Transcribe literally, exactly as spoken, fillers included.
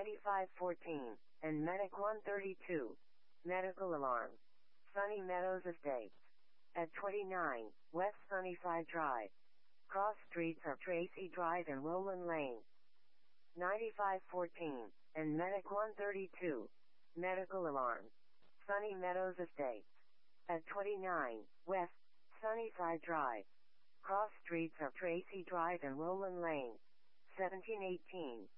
ninety-five fourteen, and Medic one thirty-two. Medical alarm. Sunny Meadows Estates. At twenty-nine, West Sunnyside Drive. Cross streets are Tracy Drive and Roland Lane. ninety-five fourteen, and Medic one thirty-two. Medical alarm. Sunny Meadows Estates. At twenty-nine, West Sunnyside Drive. Cross streets are Tracy Drive and Roland Lane. seventeen eighteen,